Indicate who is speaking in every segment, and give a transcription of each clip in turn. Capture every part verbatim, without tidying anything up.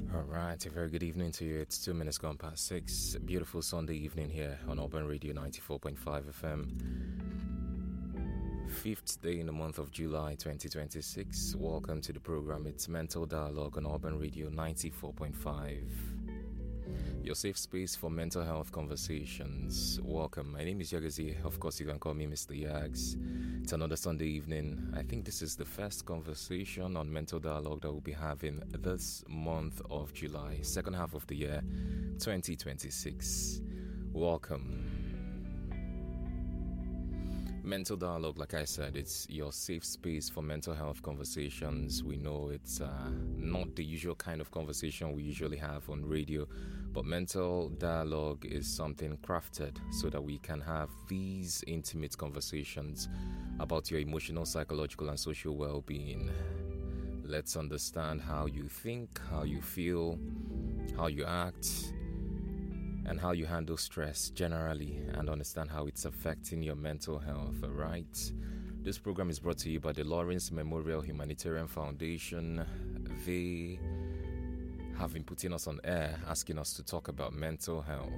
Speaker 1: All right, a very good evening to you. It's two minutes gone past six. Beautiful Sunday evening here on Urban Radio ninety-four point five F M. Fifth day in the month of July twenty twenty-six. Welcome to the program. It's Mental Dialogue on Urban Radio ninety-four point five. Your safe space for mental health conversations. Welcome. My name is Yagazi. Of course, you can call me Mister Yags. It's another Sunday evening. I think this is the first conversation on mental dialogue that we'll be having this month of July, second half of the year twenty twenty-six. Welcome. Mental dialogue, like I said, it's your safe space for mental health conversations. We know it's uh, not the usual kind of conversation we usually have on radio, but mental dialogue is something crafted so that we can have these intimate conversations about your emotional, psychological, and social well-being. Let's understand how you think, how you feel, how you act, and how you handle stress generally, and understand how it's affecting your mental health, all right? This program is brought to you by the Lawrence Memorial Humanitarian Foundation. They have been putting us on air, asking us to talk about mental health.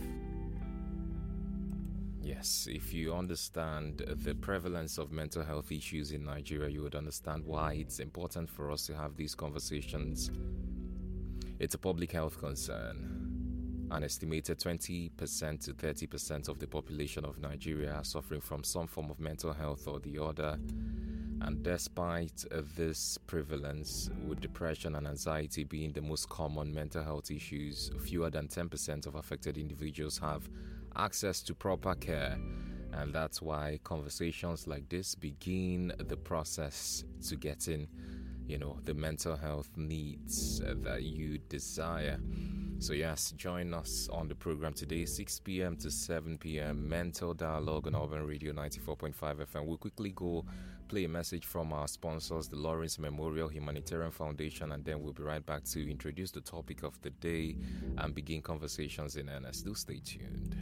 Speaker 1: Yes, if you understand the prevalence of mental health issues in Nigeria, you would understand why it's important for us to have these conversations. It's a public health concern. An estimated twenty percent to thirty percent of the population of Nigeria are suffering from some form of mental health or the other. And despite this prevalence, with depression and anxiety being the most common mental health issues, fewer than ten percent of affected individuals have access to proper care. And that's why conversations like this begin the process to getting, you know, the mental health needs that you desire. So yes, join us on the program today, six p.m. to seven p.m. Mental Dialogue on Urban Radio ninety-four point five F M. We'll quickly go play a message from our sponsors, the Lawrence Memorial Humanitarian Foundation, and then we'll be right back to introduce the topic of the day and begin conversations in earnest. Do stay tuned.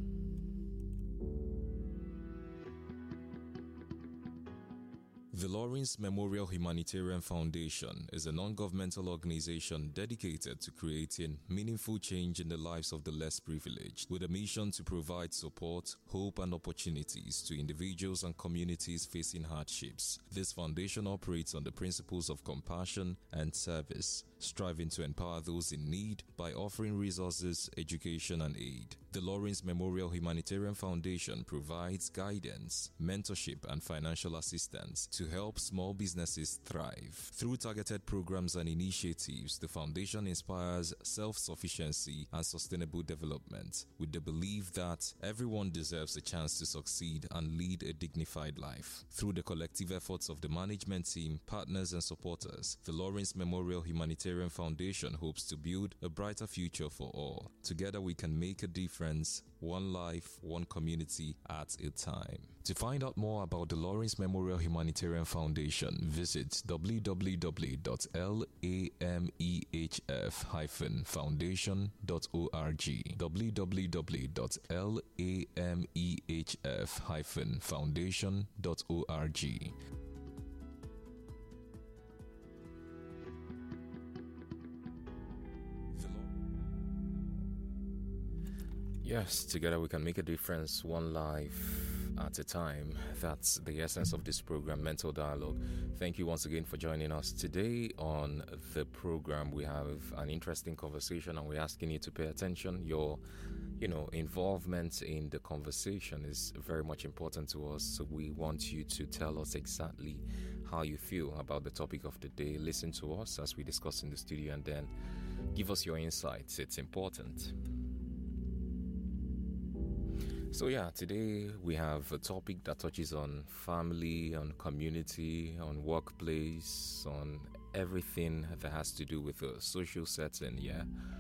Speaker 1: The Lawrence Memorial Humanitarian Foundation is a non-governmental organization dedicated to creating meaningful change in the lives of the less privileged, with a mission to provide support, hope, and opportunities to individuals and communities facing hardships. This foundation operates on the principles of compassion and service, striving to empower those in need by offering resources, education, and aid. The Lawrence Memorial Humanitarian Foundation provides guidance, mentorship, and financial assistance to help small businesses thrive. Through targeted programs and initiatives, the foundation inspires self-sufficiency and sustainable development, with the belief that everyone deserves a chance to succeed and lead a dignified life. Through the collective efforts of the management team, partners, and supporters, the Lawrence Memorial Humanitarian Foundation hopes to build a brighter future for all. Together we can make a difference, one life, one community at a time. To find out more about the Lawrence Memorial Humanitarian Foundation, visit w w w dot lamehf dash foundation dot org, w w w dot lamehf dash foundation dot org. Yes, together we can make a difference, one life at a time. That's the essence of this program, Mental Dialogue. Thank you once again for joining us. Today on the program, we have an interesting conversation and we're asking you to pay attention. Your, you know, involvement in the conversation is very much important to us. So we want you to tell us exactly how you feel about the topic of the day. Listen to us as we discuss in the studio and then give us your insights. It's important. So yeah, today we have a topic that touches on family, on community, on workplace, on everything that has to do with a social setting, yeah.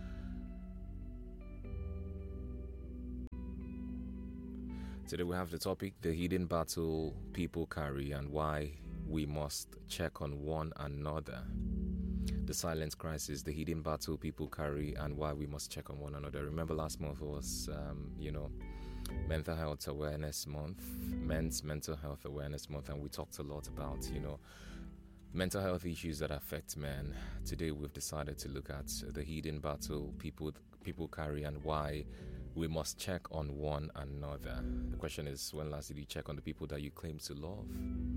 Speaker 1: Today we have the topic, the hidden battle people carry and why we must check on one another. The silent crisis, the hidden battle people carry and why we must check on one another. Remember last month was, um, you know, Mental Health Awareness Month, Men's Mental Health Awareness Month, and we talked a lot about, you know, Mental health issues that affect men. Today we've decided to look at the hidden battle people people carry and why we must check on one another. The question is, when last did you check on the people that you claim to love?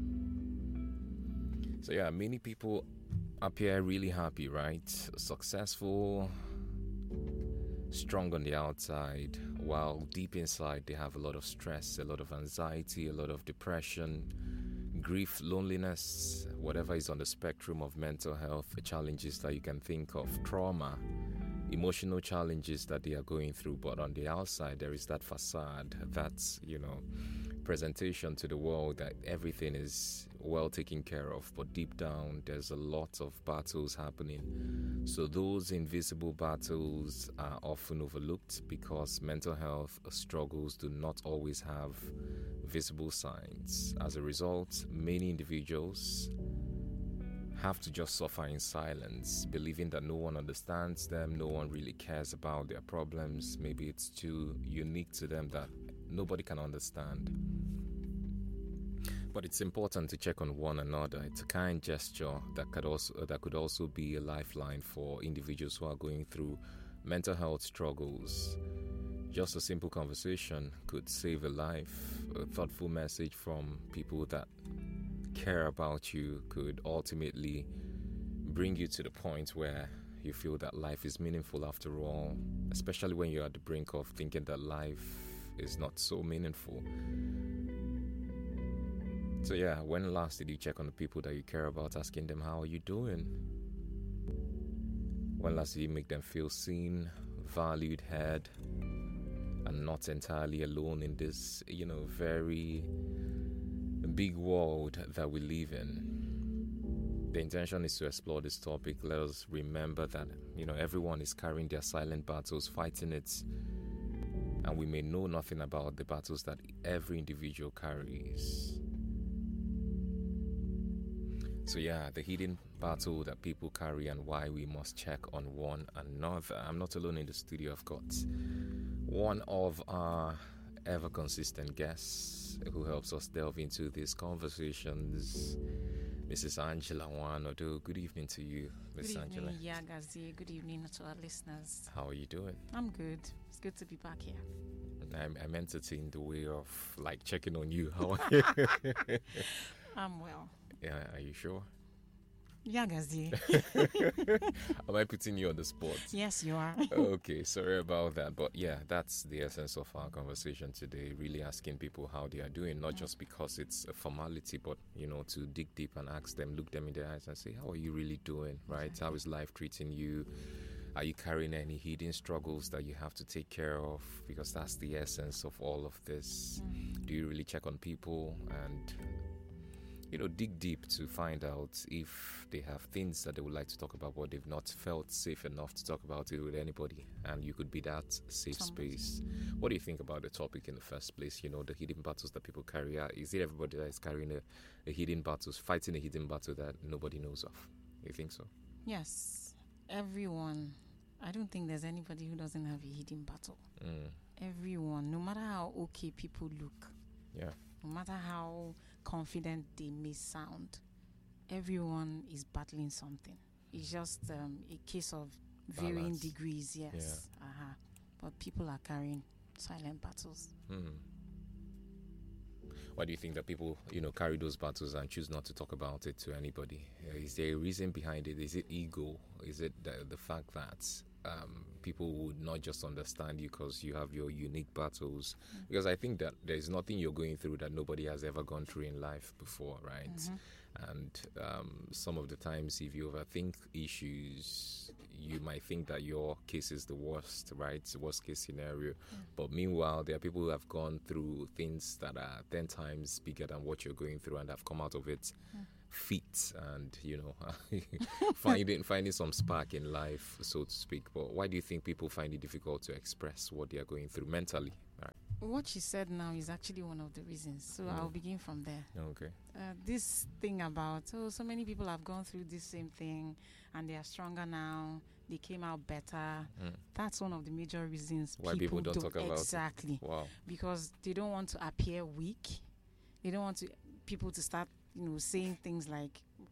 Speaker 1: So yeah, many people appear really happy, right? Successful, strong on the outside, while deep inside they have a lot of stress, a lot of anxiety, a lot of depression, grief, loneliness, whatever is on the spectrum of mental health, the challenges that you can think of, trauma, emotional challenges that they are going through. But on the outside, there is that facade, that, you know, presentation to the world that everything is well taken care of. But deep down, there's a lot of battles happening. So those invisible battles are often overlooked because mental health struggles do not always have visible signs. As a result, many individuals have to just suffer in silence, believing that no one understands them, no one really cares about their problems. Maybe it's too unique to them that nobody can understand. But it's important to check on one another. It's a kind gesture that could also that could also be a lifeline for individuals who are going through mental health struggles. Just a simple conversation could save a life. A thoughtful message from people that care about you could ultimately bring you to the point where you feel that life is meaningful after all, especially when you're at the brink of thinking that life is not so meaningful. So yeah, when last did you check on the people that you care about, asking them, how are you doing? When last did you make them feel seen, valued, heard, and not entirely alone in this, you know, very big world that we live in? The intention is to explore this topic. Let us remember that, you know, everyone is carrying their silent battles, fighting it, and we may know nothing about the battles that every individual carries. So yeah, the hidden battle that people carry and why we must check on one another. I'm not alone in the studio. I've got one of our ever consistent guests who helps us delve into these conversations, Missus Angela Nwanodo. Good evening to you, Miss Angela.
Speaker 2: Good evening, Yagazi. Good evening to our listeners.
Speaker 1: How are you doing?
Speaker 2: I'm good. It's good to be back here.
Speaker 1: I, I meant it in the way of like checking on you. How are you?
Speaker 2: I'm well.
Speaker 1: Yeah, are you sure?
Speaker 2: Yagazi.
Speaker 1: Am I putting you on the spot?
Speaker 2: Yes, you are.
Speaker 1: Okay, sorry about that. But yeah, that's the essence of our conversation today. Really asking people how they are doing, not just because it's a formality, but, you know, to dig deep and ask them, look them in their eyes and say, how are you really doing, right? How is life treating you? Are you carrying any hidden struggles that you have to take care of? Because that's the essence of all of this. Mm. Do you really check on people and, you know, dig deep to find out if they have things that they would like to talk about, but they've not felt safe enough to talk about it with anybody, and you could be that safe Somebody. space. What do you think about the topic in the first place? You know, the hidden battles that people carry out. Is it everybody that is carrying a, a hidden battle, fighting a hidden battle that nobody knows of? You think so?
Speaker 2: Yes, everyone. I don't think there's anybody who doesn't have a hidden battle.
Speaker 1: Mm.
Speaker 2: Everyone, no matter how okay people look.
Speaker 1: Yeah.
Speaker 2: No matter how confident they may sound, everyone is battling something. It's just um, a case of varying Balance. degrees, yes. Yeah. Uh-huh. But people are carrying silent battles.
Speaker 1: Mm. Why do you think that people, you know, carry those battles and choose not to talk about it to anybody? Is there a reason behind it? Is it ego? Is it the, the fact that um, people would not just understand you because you have your unique battles? Mm-hmm. Because I think that there's nothing you're going through that nobody has ever gone through in life before, right? Mm-hmm. And um, some of the times, if you overthink issues, you might think that your case is the worst, right? Worst case scenario. Mm. But meanwhile, there are people who have gone through things that are ten times bigger than what you're going through and have come out of it mm. fit and, you know, finding finding some spark in life, so to speak. But why do you think people find it difficult to express what they are going through mentally? Right.
Speaker 2: What she said now is actually one of the reasons. So mm. I'll begin from there.
Speaker 1: Okay.
Speaker 2: Uh, this thing about, oh, so many people have gone through this same thing and they are stronger now. They came out better. Mm. That's one of the major reasons
Speaker 1: why people, people don't, don't talk about
Speaker 2: exactly.
Speaker 1: it. Wow.
Speaker 2: Because they don't want to appear weak. They don't want to people to start, you know, saying things like,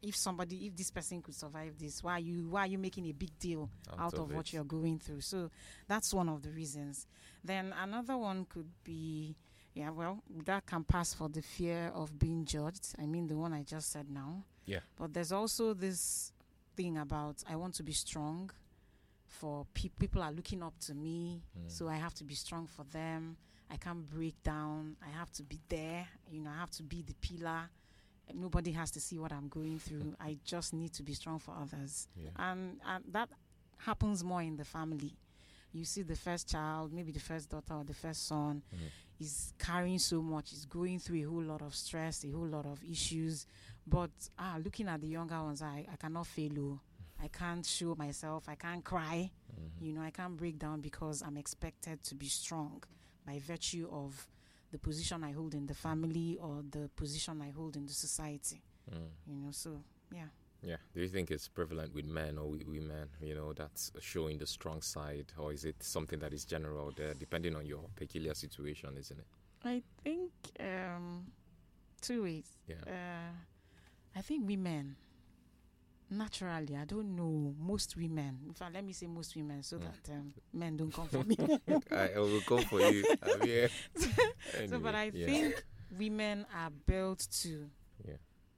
Speaker 2: if somebody, if this person could survive this, why are you, why are you making a big deal out, out of, of what you're going through? So that's one of the reasons. Then another one could be, yeah, well, that can pass for the fear of being judged. I mean, the one I just said now.
Speaker 3: Yeah.
Speaker 2: But there's also this thing about I want to be strong for pe- people are looking up to me, mm. so I have to be strong for them. I can't break down. I have to be there. You know, I have to be the pillar. Nobody has to see what I'm going through. I just need to be strong for others.
Speaker 3: Yeah.
Speaker 2: And, and that happens more in the family. You see the first child, maybe the first daughter or the first son, mm. is carrying so much, is going through a whole lot of stress, a whole lot of issues. But ah, looking at the younger ones, I, I cannot fail. Oh. I can't show myself. I can't cry. Mm-hmm. You know, I can't break down because I'm expected to be strong by virtue of the position I hold in the family or the position I hold in the society. Mm. You know, so, yeah.
Speaker 3: Yeah. Do you think it's prevalent with men or with women, you know, that's showing the strong side? Or is it something that is general there, depending on your peculiar situation, isn't it?
Speaker 2: I think um, two ways.
Speaker 3: Yeah.
Speaker 2: Uh, I think women, naturally, I don't know, most women, in fact, let me say most women so mm. that um, men don't come for me.
Speaker 3: I will come for you. I mean, anyway,
Speaker 2: so, but I
Speaker 3: yeah.
Speaker 2: think women are built to
Speaker 3: yeah.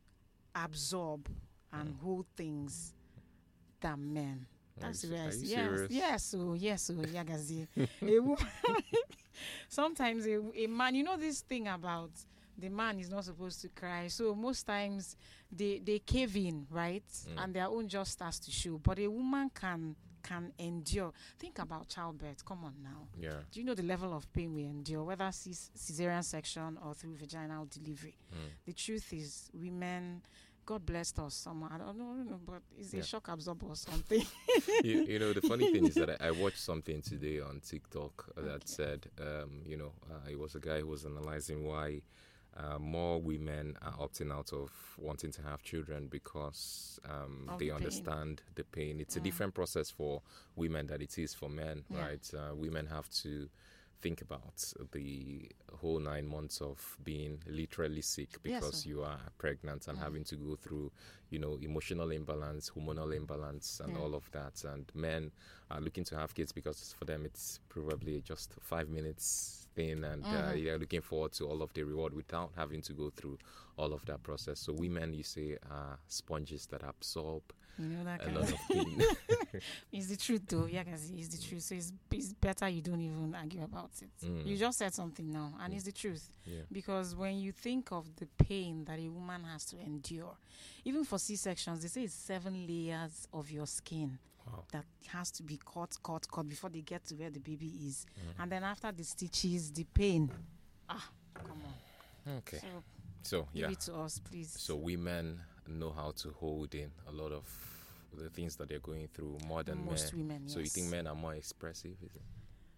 Speaker 2: absorb and mm. hold things than men. That's
Speaker 3: are
Speaker 2: the
Speaker 3: you,
Speaker 2: way I
Speaker 3: see.
Speaker 2: Yes,
Speaker 3: serious?
Speaker 2: yes, so yes, so Yagazi. A woman, sometimes a, a man, you know this thing about the man is not supposed to cry. So most times they they cave in, right? Mm. And their own just starts to show. But a woman can can endure. Think about childbirth. Come on now.
Speaker 3: Yeah.
Speaker 2: Do you know the level of pain we endure, whether ces- cesarean section or through vaginal delivery? Mm. The truth is, women, God blessed us somehow. I don't know, but it's yeah. a shock absorber or something.
Speaker 3: you, you know, the funny thing is that I, I watched something today on TikTok that okay. said, um, you know, uh, it was a guy who was analyzing why Uh, more women are opting out of wanting to have children because um, they
Speaker 2: the
Speaker 3: understand
Speaker 2: pain.
Speaker 3: the pain. It's
Speaker 2: mm.
Speaker 3: a different process for women than it is for men,
Speaker 2: yeah.
Speaker 3: right? Uh, women have to think about the whole nine months of being literally sick because
Speaker 2: yes,
Speaker 3: you are pregnant and mm. having to go through, you know, emotional imbalance, hormonal imbalance, and
Speaker 2: yeah.
Speaker 3: all of that. And men are looking to have kids because for them it's probably just five minutes thing, and mm-hmm. uh, they're looking forward to all of the reward without having to go through all of that process. So women, you say, are sponges that absorb
Speaker 2: you know that
Speaker 3: a lot of things.
Speaker 2: It's the truth, though. Yeah, it's the truth. So it's, it's better you don't even argue about it.
Speaker 3: Mm.
Speaker 2: You just said something now, and mm. it's the truth.
Speaker 3: Yeah.
Speaker 2: Because when you think of the pain that a woman has to endure, even for C-sections, they say it's seven layers of your skin.
Speaker 3: Wow.
Speaker 2: That has to be cut, cut, cut before they get to where the baby is.
Speaker 3: Mm.
Speaker 2: And then after the stitches, the pain. Ah, come on.
Speaker 3: Okay.
Speaker 2: So,
Speaker 3: so yeah.
Speaker 2: give it to us, please.
Speaker 3: So women know how to hold in a lot of the things that they're going through more than
Speaker 2: Most
Speaker 3: men.
Speaker 2: women, yes.
Speaker 3: So you think men are more expressive, is it?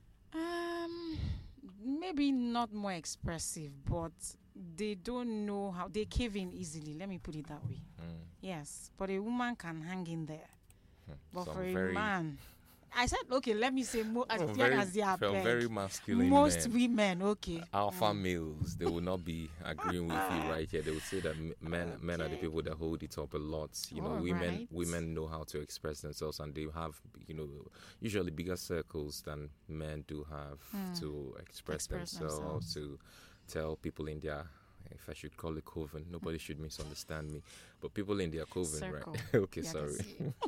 Speaker 2: Um, maybe not more expressive, but they don't know how. They cave in easily. Let me put it that way.
Speaker 3: Mm.
Speaker 2: Yes, but a woman can hang in there. But
Speaker 3: Some
Speaker 2: for a
Speaker 3: very
Speaker 2: man, I said, okay, let me say, mo- as,
Speaker 3: very,
Speaker 2: as they are
Speaker 3: from very masculine
Speaker 2: most
Speaker 3: men.
Speaker 2: women, okay.
Speaker 3: Alpha
Speaker 2: mm.
Speaker 3: males, they will not be agreeing with you right here. They will say that m- men okay. men are the people that hold it up a lot. You know,
Speaker 2: All
Speaker 3: women
Speaker 2: right.
Speaker 3: women know how to express themselves, and they have, you know, usually bigger circles than men do have mm. to express, express themselves, themselves, to tell people in their, if I should call it coven, nobody should misunderstand me, but people in their coven,
Speaker 2: Circle.
Speaker 3: right? Okay, yeah, sorry.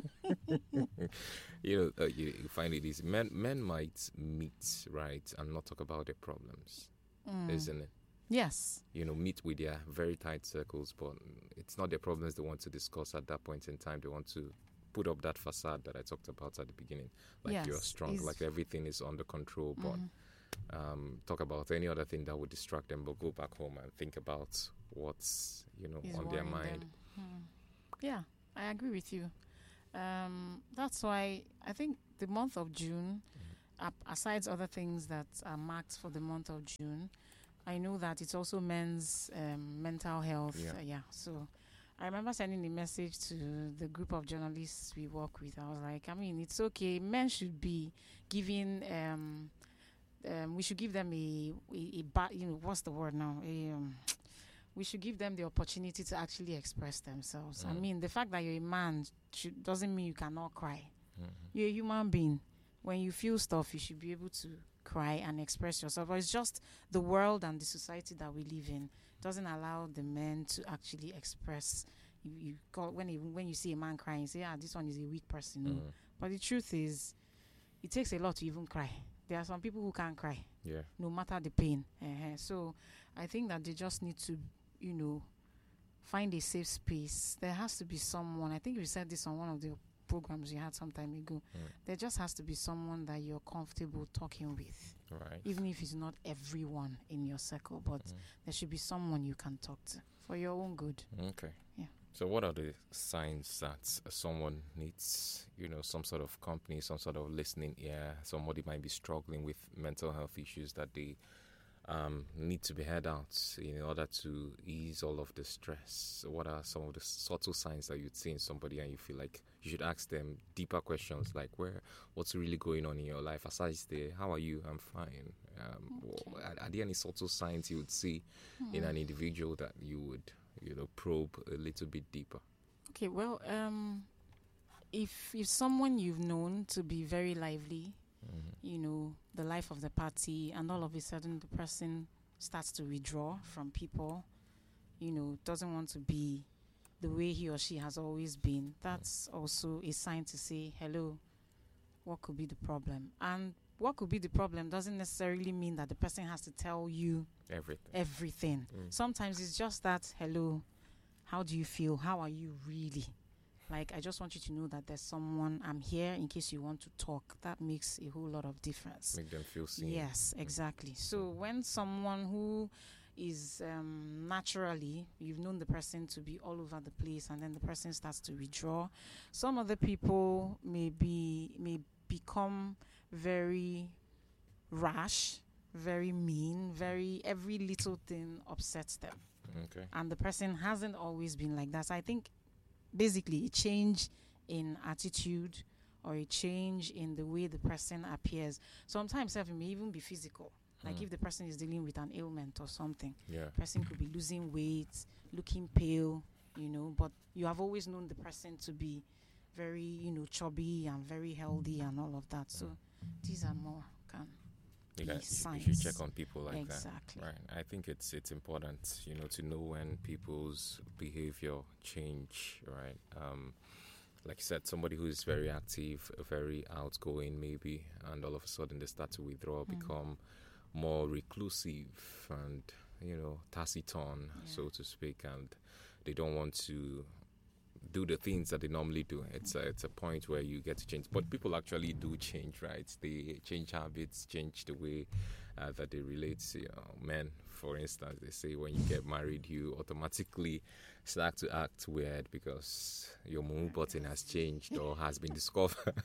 Speaker 3: you know, uh, you, you find it easy. Men, men might meet, right, and not talk about their problems, mm. isn't it?
Speaker 2: Yes.
Speaker 3: You know, meet with their very tight circles, but it's not their problems they want to discuss at that point in time. They want to put up that facade that I talked about at the beginning, like
Speaker 2: yes.
Speaker 3: you're strong,
Speaker 2: It's
Speaker 3: like everything is under control, but.
Speaker 2: Mm-hmm.
Speaker 3: Um, talk about any other thing that would distract them, but go back home and think about what's, you know,
Speaker 2: Is
Speaker 3: on their mind.
Speaker 2: Hmm. Yeah, I agree with you. Um, that's why I think the month of June, mm-hmm. uh, aside other things that are marked for the month of June, I know that it's also men's um, mental health.
Speaker 3: Yeah.
Speaker 2: Uh, yeah. So I remember sending a message to the group of journalists we work with. I was like, I mean, it's okay. Men should be giving... Um, Um, we should give them a, a, a ba- you know, what's the word now? A, um, we should give them the opportunity to actually express themselves.
Speaker 3: Mm.
Speaker 2: I mean, the fact that you're a man should, doesn't mean you cannot cry.
Speaker 3: Mm-hmm.
Speaker 2: You're a human being. When you feel stuff, you should be able to cry and express yourself. But it's just the world and the society that we live in doesn't allow the men to actually express. You, you call, when you, when you see a man crying, you say, ah, this one is a weak person. No.
Speaker 3: Mm.
Speaker 2: But the truth is, it takes a lot to even cry. There are some people who can't cry,
Speaker 3: Yeah.
Speaker 2: no matter the pain. Uh-huh. So I think that they just need to, you know, find a safe space. There has to be someone. I think we said this on one of the programs you had some time ago.
Speaker 3: Mm.
Speaker 2: There just has to be someone that you're comfortable talking with,
Speaker 3: Right.
Speaker 2: even if it's not everyone in your circle, but
Speaker 3: Mm.
Speaker 2: there should be someone you can talk to for your own good.
Speaker 3: Okay.
Speaker 2: Yeah.
Speaker 3: So what are the signs that uh, someone needs, you know, some sort of company, some sort of listening ear? Somebody might be struggling with mental health issues that they um, need to be heard out in order to ease all of the stress. What are some of the subtle signs that you'd see in somebody and you feel like you should ask them deeper questions like, where, what's really going on in your life? Aside the, how are you? I'm fine. Um,
Speaker 2: Okay.
Speaker 3: are, are there any subtle signs you would see in an individual that you would, you know, probe a little bit deeper?
Speaker 2: Okay, well, um, if if someone you've known to be very lively,
Speaker 3: Mm-hmm.
Speaker 2: you know, the life of the party, and all of a sudden the person starts to withdraw from people, you know, doesn't want to be the way he or she has always been, that's also a sign to say, hello, what could be the problem? And what could be the problem doesn't necessarily mean that the person has to tell you
Speaker 3: Everything.
Speaker 2: everything.
Speaker 3: Mm.
Speaker 2: Sometimes it's just that, hello, how do you feel? How are you really? Like, I just want you to know that there's someone, I'm here in case you want to talk. That makes a whole lot of difference.
Speaker 3: Make them feel seen.
Speaker 2: Yes, exactly. So when someone who is um, naturally, you've known the person to be all over the place, and then the person starts to withdraw, some other people may be may become very rash, very mean, very every little thing upsets them.
Speaker 3: Okay.
Speaker 2: And the person hasn't always been like that. So I think basically a change in attitude or a change in the way the person appears. Sometimes it may even be physical. Like
Speaker 3: Mm.
Speaker 2: if the person is dealing with an ailment or something,
Speaker 3: Yeah.
Speaker 2: person could be losing weight, looking pale, you know, but you have always known the person to be very, you know, chubby and very healthy and all of that. So these are more can
Speaker 3: You,
Speaker 2: be
Speaker 3: got, you,
Speaker 2: signs.
Speaker 3: you should check on people like
Speaker 2: Exactly.
Speaker 3: that. Right. I think it's it's important, you know, to know when people's behavior change, right? Um, like you said, somebody who is very active, very outgoing maybe, and all of a sudden they start to withdraw,
Speaker 2: Mm.
Speaker 3: become more reclusive and, you know, taciturn,
Speaker 2: Yeah.
Speaker 3: so to speak, and they don't want to do the things that they normally do. It's a, it's a point where you get to change. But people actually do change, right? They change habits, change the way uh, that they relate to you know, men. For instance, they say when you get married, you automatically start to act weird because your moon button has changed or has been discovered.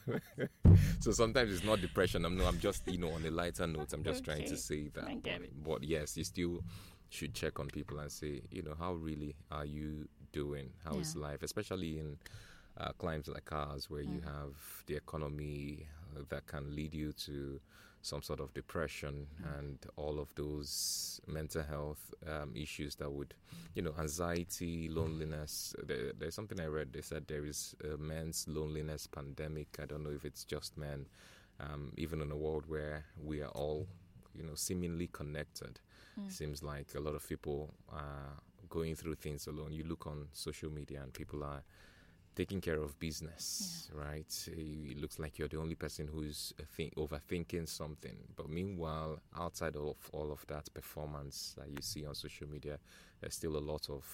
Speaker 3: So sometimes it's not depression. I'm no, I'm just, you know, on a lighter note, I'm just trying
Speaker 2: Okay.
Speaker 3: to say that.
Speaker 2: I get it.
Speaker 3: But yes, you still should check on people and say, you know, how really are you doing? How is
Speaker 2: Yeah.
Speaker 3: life? Especially in uh, climes like ours where you
Speaker 2: Mm.
Speaker 3: have the economy uh, that can lead you to some sort of depression
Speaker 2: Mm.
Speaker 3: and all of those mental health um, issues that would, you know, anxiety, loneliness. There, there's something I read. They said there is a men's loneliness pandemic. I don't know if it's just men, um, even in a world where we are all, you know, seemingly connected.
Speaker 2: Mm.
Speaker 3: Seems like a lot of people are going through things alone. You look on social media and people are taking care of business, right? It looks like you're the only person who's uh, think, overthinking something. But meanwhile, outside of all of that performance that you see on social media, there's still a lot of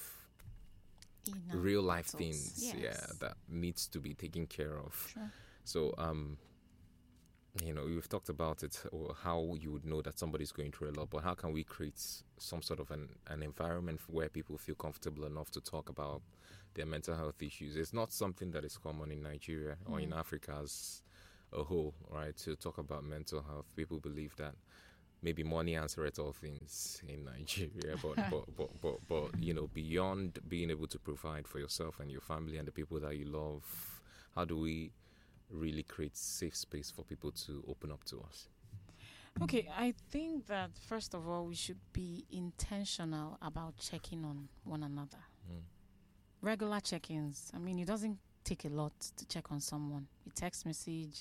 Speaker 2: Inner
Speaker 3: real life
Speaker 2: battles.
Speaker 3: things, yeah,
Speaker 2: Yes.
Speaker 3: that needs to be taken care of.
Speaker 2: Sure.
Speaker 3: So, um, you know, we've talked about it, or how you would know that somebody's going through a lot, but how can we create some sort of an, an environment where people feel comfortable enough to talk about their mental health issues? It's not something that is common in Nigeria or in
Speaker 2: Mm.
Speaker 3: Africa as a whole, right? To talk about mental health, people believe that maybe money answers all things in Nigeria, but, but, but, but, but, you know, beyond being able to provide for yourself and your family and the people that you love, how do we really create safe space for people to open up to us?
Speaker 2: Okay, I think that first of all, we should be intentional about checking on one another.
Speaker 3: Mm.
Speaker 2: Regular check-ins. I mean, it doesn't take a lot to check on someone. A text message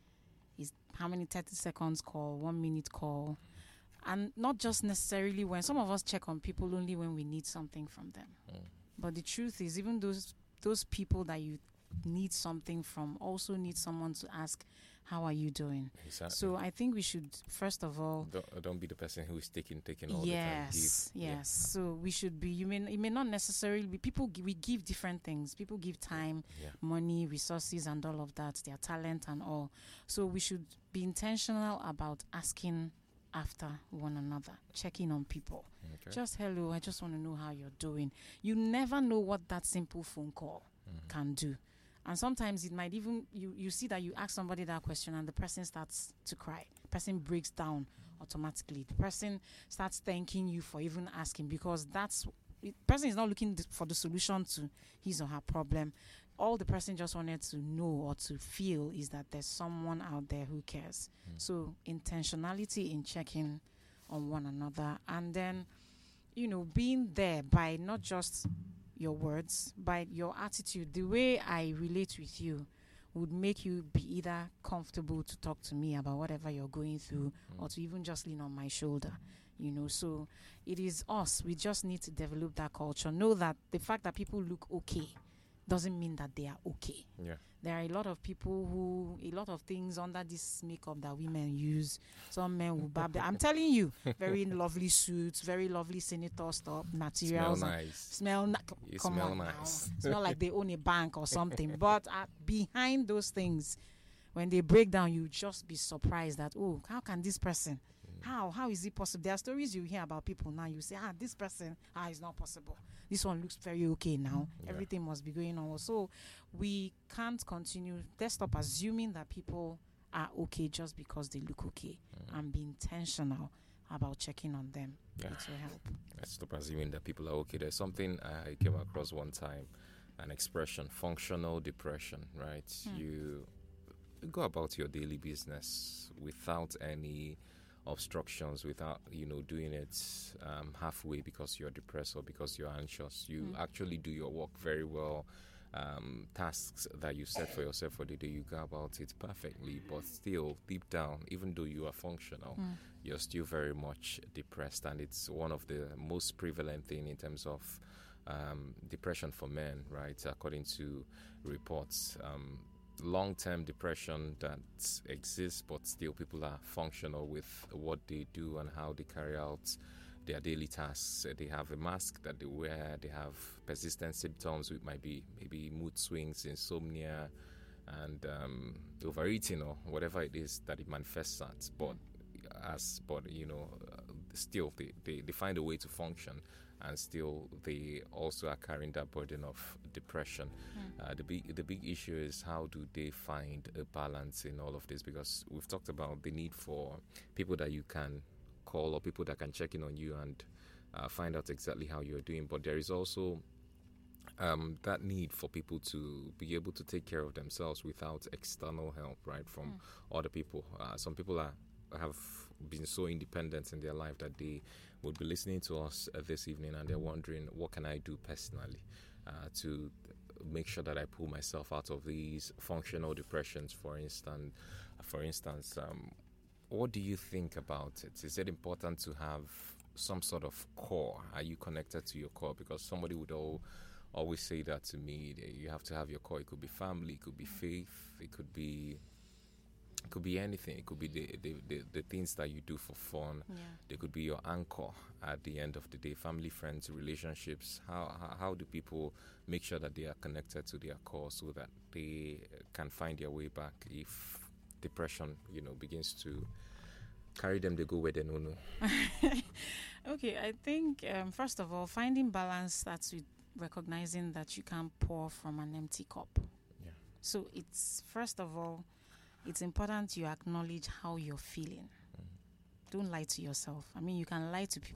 Speaker 2: is how many thirty seconds call, one minute call. And not just necessarily when some of us check on people only when we need something from them.
Speaker 3: Mm.
Speaker 2: But the truth is, even those those people that you need something from also need someone to ask, how are you doing?
Speaker 3: Exactly.
Speaker 2: So I think we should, first of all,
Speaker 3: don't, don't be the person who is taking, taking all
Speaker 2: yes,
Speaker 3: the time. Give,
Speaker 2: yes.
Speaker 3: yeah.
Speaker 2: So we should be. You may it may not necessarily be people. G- we give different things. People give time,
Speaker 3: Yeah.
Speaker 2: money, resources, and all of that. Their talent and all. So we should be intentional about asking after one another, checking on people.
Speaker 3: Okay.
Speaker 2: Just hello. I just want to know how you're doing. You never know what that simple phone call
Speaker 3: Mhm.
Speaker 2: can do. And sometimes it might even, you, you see that you ask somebody that question and the person starts to cry. The person breaks down automatically. The person starts thanking you for even asking, because that's, the person is not looking th- for the solution to his or her problem. All the person just wanted to know or to feel is that there's someone out there who cares.
Speaker 3: Mm.
Speaker 2: So intentionality in checking on one another, and then, you know, being there by not just your words, by your attitude. The way I relate with you would make you be either comfortable to talk to me about whatever you're going through,
Speaker 3: Mm.
Speaker 2: or to even just lean on my shoulder, you know. So it is us. We just need to develop that culture. Know that the fact that people look okay doesn't mean that they are okay.
Speaker 3: Yeah.
Speaker 2: There are a lot of people who, a lot of things under this makeup that women use. Some men will barb their- I'm telling you, very lovely suits, very lovely senator stuff, materials.
Speaker 3: Smell
Speaker 2: and
Speaker 3: nice.
Speaker 2: Smell na- c-
Speaker 3: You
Speaker 2: come
Speaker 3: smell
Speaker 2: on
Speaker 3: nice.
Speaker 2: now. Smell like they own a bank or something. But uh, behind those things, when they break down, you just be surprised that, oh, how can this person? How? How is it possible? There are stories you hear about people now. You say, ah, this person, ah, it's not possible. This one looks very okay now.
Speaker 3: Yeah.
Speaker 2: Everything must be going on. So we can't continue. Let's stop assuming that people are okay just because they look okay,
Speaker 3: Mm.
Speaker 2: and be intentional about checking on them.
Speaker 3: Yeah.
Speaker 2: It will help.
Speaker 3: Let's stop assuming that people are okay. There's something I came across one time, an expression, functional depression, right?
Speaker 2: Hmm.
Speaker 3: You go about your daily business without any obstructions, without, you know, doing it um, halfway because you're depressed or because you're anxious. You
Speaker 2: Mm.
Speaker 3: actually do your work very well. Um, tasks that you set for yourself for the day, you go about it perfectly, but still, deep down, even though you are functional,
Speaker 2: Mm.
Speaker 3: you're still very much depressed, and it's one of the most prevalent thing in terms of um, depression for men, right? According to reports, um, long-term depression that exists, but still people are functional with what they do and how they carry out their daily tasks. Uh, They have a mask that they wear. They have persistent symptoms, which might be maybe mood swings, insomnia, and um, overeating or whatever it is that it manifests at. But as, but you know, uh, still they, they, they find a way to function, and still they also are carrying that burden of depression.
Speaker 2: Mm.
Speaker 3: Uh, the big the big issue is how do they find a balance in all of this? Because we've talked about the need for people that you can call or people that can check in on you and uh, find out exactly how you're doing. But there is also um, that need for people to be able to take care of themselves without external help, right, from
Speaker 2: Mm.
Speaker 3: other people. Uh, some people are have been so independent in their life that they would be listening to us uh, this evening and they're wondering, what can I do personally uh, to make sure that I pull myself out of these functional depressions, for instance. For instance, um, what do you think about it? Is it important to have some sort of core? Are you connected to your core? Because somebody would all, always say that to me. That you have to have your core. It could be family, it could be faith, it could be it could be anything. It could be the, the, the, the things that you do for fun.
Speaker 2: Yeah.
Speaker 3: They could be your anchor at the end of the day. Family, friends, relationships. How, how how do people make sure that they are connected to their core so that they can find their way back if depression, you know, begins to carry them? They go where they don't know.
Speaker 2: Okay, I think um, first of all, finding balance starts with recognizing that you can't pour from an empty cup.
Speaker 3: Yeah.
Speaker 2: So it's first of all, it's important you acknowledge how you're feeling.
Speaker 3: Mhm.
Speaker 2: Don't lie to yourself. I mean, you can lie to people.